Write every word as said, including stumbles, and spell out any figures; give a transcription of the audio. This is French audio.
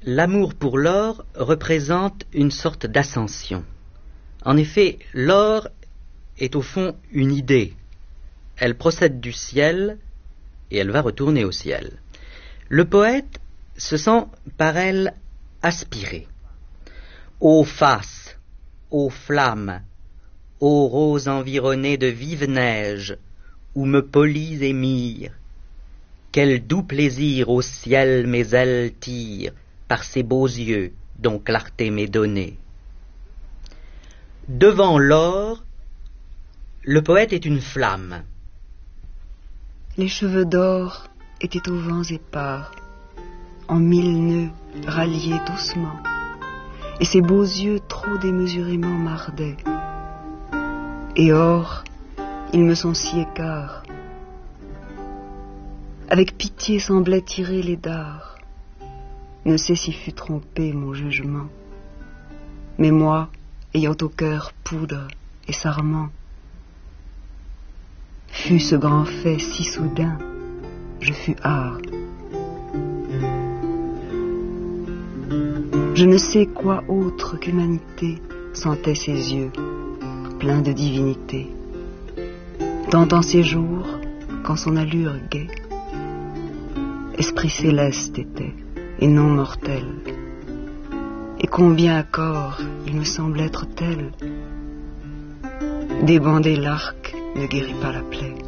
L'amour pour l'or représente une sorte d'ascension. En effet, l'or est au fond une idée. Elle procède du ciel et elle va retourner au ciel. Le poète se sent par elle aspiré. Ô face, ô flamme, ô rose environnée de vive neige, où me polis et mire, quel doux plaisir au ciel mes ailes tirent par ces beaux yeux dont clarté m'est donnée. Devant l'or, le poète est une flamme. Les cheveux d'or étaient aux vents épars, en mille nœuds ralliés doucement, et ses beaux yeux trop démesurément m'ardaient. Et or, ils me sont si égars, avec pitié semblait tirer les dards. Ne sais si fut trompé mon jugement, mais moi, ayant au cœur poudre et sarment, fut ce grand fait si soudain, je fus hard. Je ne sais quoi autre qu'humanité sentait ses yeux, pleins de divinité, tant en ses jours qu'en son allure gaie. Esprit céleste était, et non mortel, et combien à corps il me semble être tel. Débander l'arc ne guérit pas la plaie.